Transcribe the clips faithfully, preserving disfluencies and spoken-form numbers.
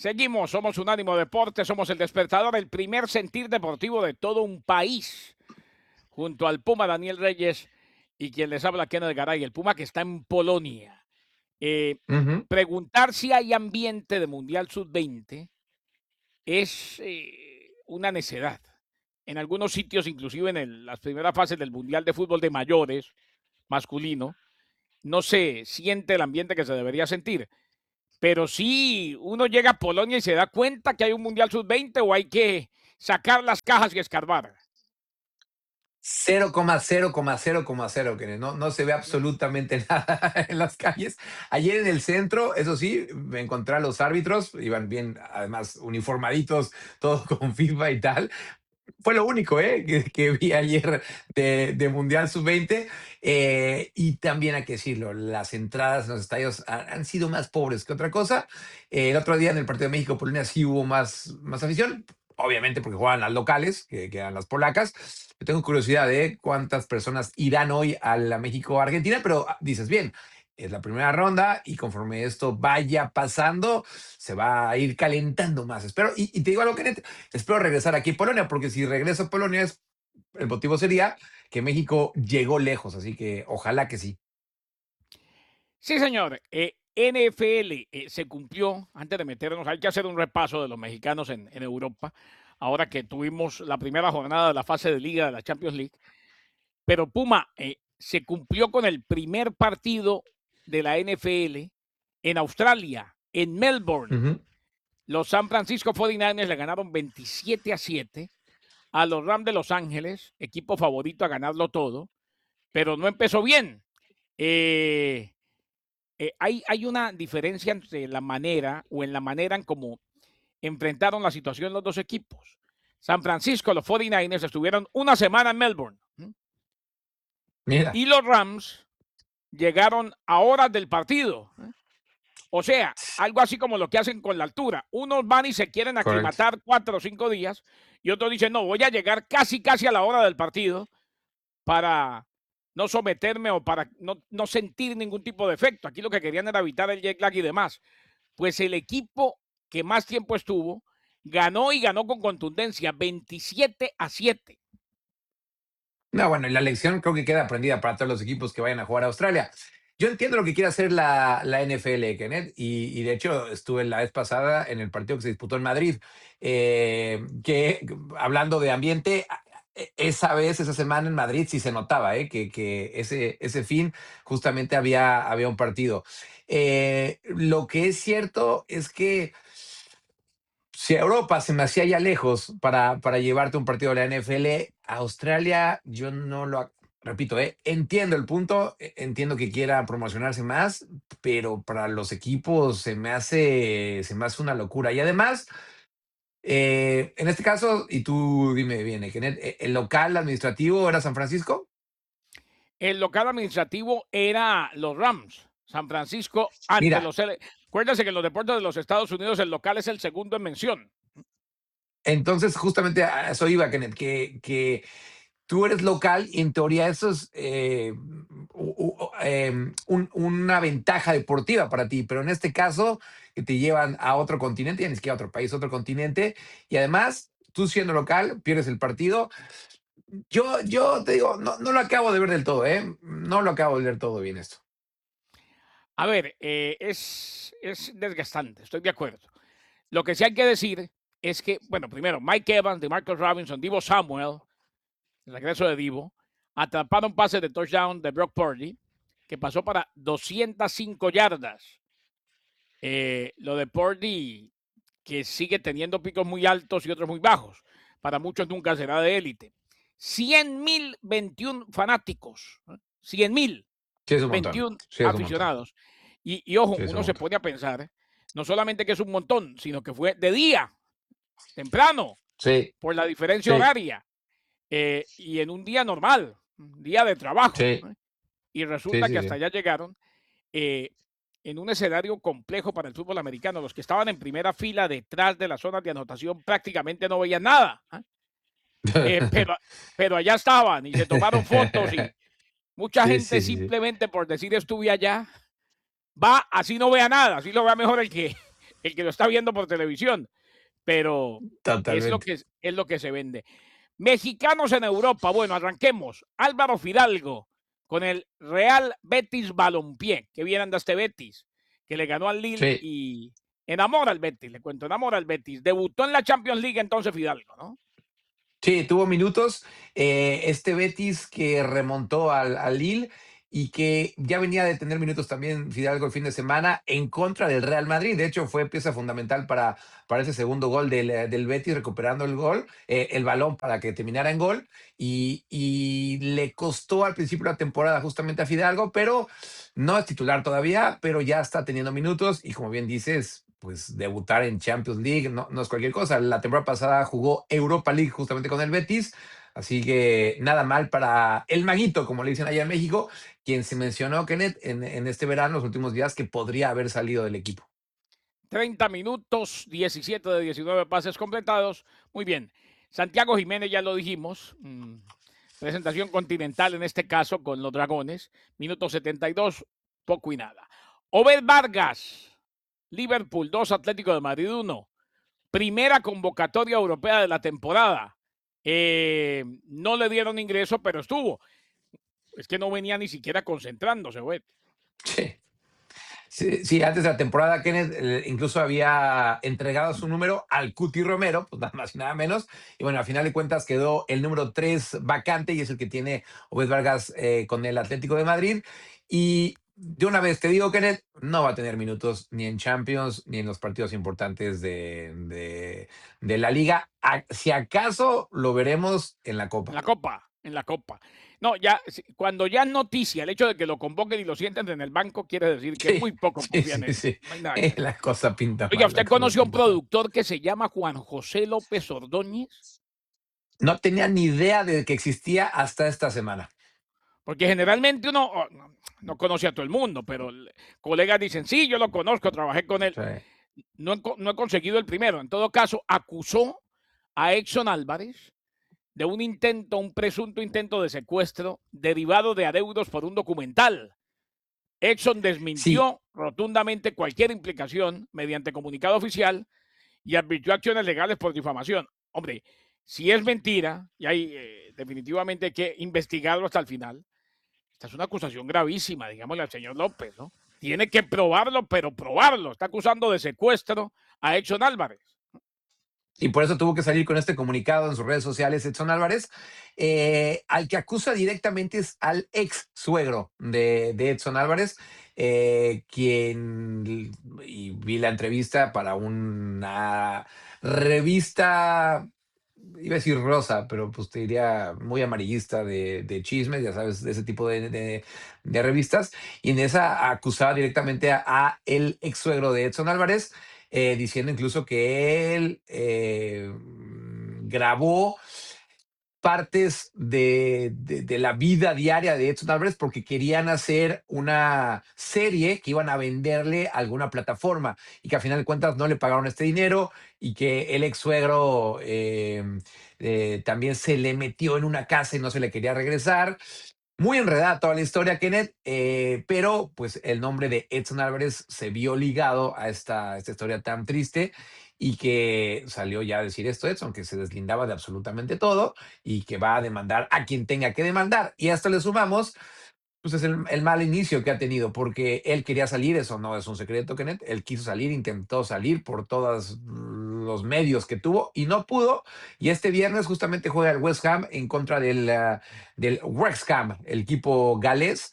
Seguimos, somos Unánimo Deporte, somos el despertador, el primer sentir deportivo de todo un país. Junto al Puma Daniel Reyes y quien les habla Kenneth Garay, el Puma que está en Polonia. Eh, Ujú. preguntar si hay ambiente de Mundial sub veinte es eh, una necedad. En algunos sitios, inclusive en el- las primeras fases del Mundial de Fútbol de mayores, masculino, no se siente el ambiente que se debería sentir. Pero sí, uno llega a Polonia y se da cuenta que hay un Mundial sub veinte o hay que sacar las cajas y escarbar. cero coma cero coma cero coma cero, que no, no se ve absolutamente nada en las calles. Ayer en el centro, eso sí, me encontré a los árbitros, iban bien, además, uniformaditos, todos con FIFA y tal. Fue lo único ¿eh? que, que vi ayer de, de Mundial sub veinte. Eh, y también hay que decirlo, las entradas en los estadios han, han sido más pobres que otra cosa. Eh, el otro día en el partido de México-Polonia sí hubo más, más afición, obviamente porque juegan las locales, que, que eran las polacas. Yo tengo curiosidad de cuántas personas irán hoy a la México-Argentina, pero ah, dices bien, es la primera ronda y conforme esto vaya pasando, se va a ir calentando más. Espero, y, y te digo algo, Kenneth, espero regresar aquí a Polonia, porque si regreso a Polonia, es, el motivo sería que México llegó lejos, así que ojalá que sí. Sí, señor. Eh, N F L eh, se cumplió, antes de meternos, hay que hacer un repaso de los mexicanos en, en Europa, ahora que tuvimos la primera jornada de la fase de liga de la Champions League. Pero Puma, eh, se cumplió con el primer partido de la N F L en Australia, en Melbourne. Ujú. Los San Francisco cuarenta y nueve le ganaron veintisiete a siete a los Rams de Los Ángeles, equipo favorito a ganarlo todo, pero no empezó bien. Eh, eh, hay, hay una diferencia entre la manera o en la manera en cómo enfrentaron la situación los dos equipos. San Francisco, los cuarenta y nueve estuvieron una semana en Melbourne, ¿m? Mira, Y los Rams llegaron a horas del partido. ¿eh? O sea, algo así como lo que hacen con la altura. Unos van y se quieren correcto. aclimatar cuatro o cinco días y otros dicen, no, voy a llegar casi, casi a la hora del partido para no someterme o para no, no sentir ningún tipo de efecto. Aquí lo que querían era evitar el jet lag y demás. Pues el equipo que más tiempo estuvo ganó y ganó con contundencia, veintisiete a siete. No, bueno, y la lección creo que queda aprendida para todos los equipos que vayan a jugar a Australia. Yo entiendo lo que quiere hacer la, la N F L, Kenneth, y, y de hecho estuve la vez pasada en el partido que se disputó en Madrid, eh, que hablando de ambiente, a- e- esa vez, esa semana en Madrid sí se notaba eh, que, que ese, ese fin justamente había, había un partido. Eh, lo que es cierto es que si a Europa se me hacía ya lejos para, para llevarte un partido de la N F L, a Australia yo no lo, repito, eh, entiendo el punto, eh, entiendo que quiera promocionarse más, pero para los equipos se me hace, se me hace una locura. Y además, eh, en este caso, y tú dime bien, eh, Kenneth, eh, ¿el local administrativo era San Francisco? El local administrativo era los Rams, San Francisco ante Mira, los L. Acuérdense que en los deportes de los Estados Unidos el local es el segundo en mención. entonces justamente a eso iba, Kenneth, que, que tú eres local y en teoría eso es eh, u- u- em, un- una ventaja deportiva para ti, pero en este caso que te llevan a otro continente, ya ni siquiera a otro país, otro continente, y además tú siendo local pierdes el partido. Yo, yo te digo, no, no lo acabo de ver del todo, ¿eh? No lo acabo de ver todo bien esto. A ver, eh, es, es desgastante, estoy de acuerdo. Lo que sí hay que decir es que, bueno, primero, Mike Evans, DeMarcus Robinson, Divo Samuel, el regreso de Divo, atraparon pases de touchdown de Brock Purdy, que pasó para doscientas cinco yardas. Eh, lo de Purdy, que sigue teniendo picos muy altos y otros muy bajos. Para muchos nunca será de élite. cien mil veintiún fanáticos, ¿eh? cien mil Sí, es un montón. veintiún Sí, es un montón. aficionados. Y, y ojo, Sí, es un uno se montón. pone a pensar, no solamente que es un montón, sino que fue de día, temprano, Sí, por la diferencia sí, horaria, eh, y en un día normal, un día de trabajo. sí, ¿eh? Y sí, resulta que sí, hasta sí. allá llegaron eh, en un escenario complejo para el fútbol americano. Los que estaban en primera fila detrás de las zonas de anotación prácticamente no veían nada. ¿eh? Eh, pero, pero allá estaban y se tomaron fotos y mucha Sí, gente sí, sí, sí. simplemente por decir estuve allá, va así no vea nada, así lo vea mejor el que, el que lo está viendo por televisión, pero es lo Totalmente. que es, es lo que se vende. Mexicanos en Europa. Bueno, arranquemos. Álvaro Fidalgo con el Real Betis Balompié. Que bien anda este Betis, que le ganó al Lille Sí. y enamora al Betis, le cuento, enamora al Betis. Debutó en la Champions League entonces Fidalgo, ¿no? Sí, tuvo minutos. Eh, este Betis que remontó al, al Lille y que ya venía de tener minutos también Fidalgo el fin de semana en contra del Real Madrid. De hecho, fue pieza fundamental para, para ese segundo gol del, eh, del Betis, recuperando el gol, eh, el balón para que terminara en gol. Y, y le costó al principio de la temporada justamente a Fidalgo, pero no es titular todavía, pero ya está teniendo minutos. Y como bien dices, pues debutar en Champions League no, no es cualquier cosa. La temporada pasada jugó Europa League justamente con el Betis, así que nada mal para el maguito, como le dicen allá en México, quien se mencionó, Kenneth, en, en este verano, los últimos días, que podría haber salido del equipo. treinta minutos, diecisiete de diecinueve pases completados. Muy bien. Santiago Jiménez, ya lo dijimos. mm, presentación continental en este caso con los Dragones. Minuto setenta y dos, poco y nada. Obed Vargas, Liverpool dos, Atlético de Madrid uno. Primera convocatoria europea de la temporada. Eh, no le dieron ingreso, pero estuvo. Es que no venía ni siquiera concentrándose, Obed. Sí. Sí, sí, antes de la temporada, Kenneth eh, incluso había entregado su número al Cuti Romero, pues nada más y nada menos. Y bueno, al final de cuentas quedó el número tres vacante y es el que tiene Obed Vargas eh, con el Atlético de Madrid. Y de una vez te digo, Kenneth, no va a tener minutos ni en Champions ni en los partidos importantes de, de, de la liga. A- si acaso lo veremos en la En Copa. la Copa, en la Copa. No, ya, si- cuando ya es noticia el hecho de que lo convoquen y lo sienten en el banco, quiere decir que Sí, muy poco sí, confían sí, en él. sí. No hay nada que Eh, hacer. la cosa pinta Oiga, mal, la ¿usted cosa conoció a un pinta mal. productor que se llama Juan José López Ordóñez? No tenía ni idea de que existía hasta esta semana. Porque generalmente uno oh, no, no conoce a todo el mundo, pero el- colegas dicen, sí, yo lo conozco, trabajé con él. Sí. No he, co- no he conseguido el primero. En todo caso, acusó a Exxon Álvarez de un intento, un presunto intento de secuestro derivado de adeudos por un documental. Exxon Sí, desmintió rotundamente cualquier implicación mediante comunicado oficial y advirtió acciones legales por difamación. Hombre, si es mentira, y hay eh, definitivamente que investigarlo hasta el final, esta es una acusación gravísima, digámosle al señor López, ¿no? Tiene que probarlo, pero probarlo. Está acusando de secuestro a Exxon Álvarez. y por eso tuvo que salir con este comunicado en sus redes sociales Edson Álvarez. Eh, al que acusa directamente es al ex suegro de, de Edson Álvarez, eh, quien, y vi la entrevista para una revista, iba a decir rosa, pero pues te diría muy amarillista de, de chismes, ya sabes, de ese tipo de, de- de revistas. Y en esa acusaba directamente a, a el ex suegro de Edson Álvarez, eh, diciendo incluso que él eh, grabó partes de, de, de, la vida diaria de Edson Álvarez porque querían hacer una serie que iban a venderle a alguna plataforma y que al final de cuentas no le pagaron este dinero y que el ex suegro eh, eh, también se le metió en una casa y no se le quería regresar. Muy enredada toda la historia, Kenneth, eh, pero pues el nombre de Edson Álvarez se vio ligado a esta, esta historia tan triste y que salió ya a decir esto, Edson, que se deslindaba de absolutamente todo y que va a demandar a quien tenga que demandar. Y a esto le sumamos pues es el, el mal inicio que ha tenido, porque él quería salir, eso no es un secreto, Kenneth, él quiso salir, intentó salir por todos los medios que tuvo y no pudo, y este viernes justamente juega el West Ham en contra del, uh, del Wrexham, el equipo galés,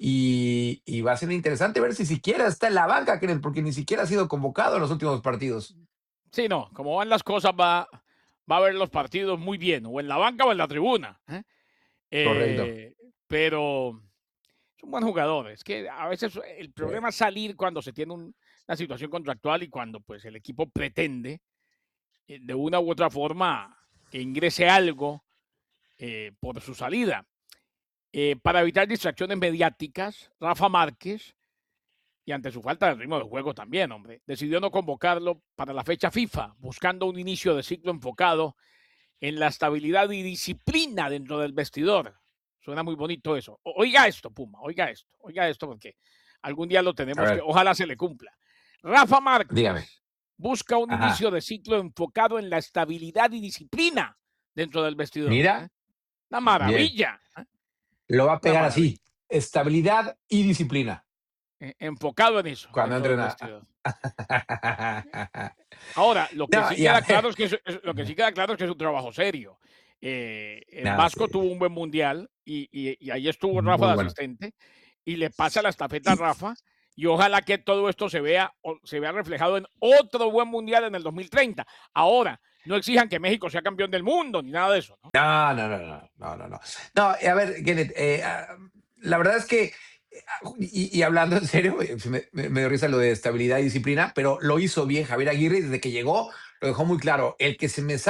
y, y va a ser interesante ver si siquiera está en la banca, Kenneth, porque ni siquiera ha sido convocado en los últimos partidos. Sí, no, como van las cosas, va, va a ver los partidos muy bien, o en la banca o en la tribuna. ¿eh? Correcto. Eh, pero es un buen jugador. Es que a veces el Sí. problema es salir cuando se tiene un- una situación contractual y cuando pues el equipo pretende eh, de una u otra forma que ingrese algo eh, por su salida. Eh, para evitar distracciones mediáticas, Rafa Márquez, y ante su falta de ritmo de juego también, hombre, decidió no convocarlo para la fecha FIFA, buscando un inicio de ciclo enfocado en la estabilidad y disciplina dentro del vestidor. Suena muy bonito eso. O- Oiga esto, Puma, oiga esto, oiga esto, porque algún día lo A tenemos que, ver, ojalá se le cumpla. Rafa dígame. Márquez busca un Ajá. inicio de ciclo enfocado en la estabilidad y disciplina dentro del vestidor, ¿eh? Mira, Una bien. maravilla, ¿eh? Lo va a Una pegar maravilla. así, estabilidad y disciplina. E enfocado en eso, Cuando dentro del entren a vestidor. Ahora, lo que No, sí y a queda claro ver es que es es lo que sí queda claro es que es un trabajo serio. Eh, en No, sí. Vasco tuvo un buen mundial y y y ahí estuvo Rafa Muy de bueno. asistente, y le pasa la estafeta a Y Rafa, y ojalá que todo esto se vea o se vea reflejado en otro buen mundial en el dos mil treinta. Ahora, no exijan que México sea campeón del mundo ni nada de eso, ¿no? No, no, no, no, no, no, no. No, y a ver, Kenneth, eh, ah, la verdad es que, eh, ah, y y hablando en serio, eh, me me me dio risa lo de estabilidad y disciplina, pero lo hizo bien Javier Aguirre, desde que llegó, lo dejó muy claro, el que se me sa